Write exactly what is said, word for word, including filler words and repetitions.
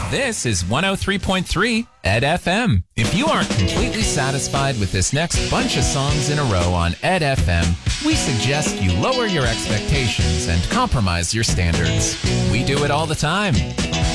This is one oh three point three Ed F M. If you aren't completely satisfied with this next bunch of songs in a row on Ed F M, we suggest you lower your expectations and compromise your standards. We do it all the time.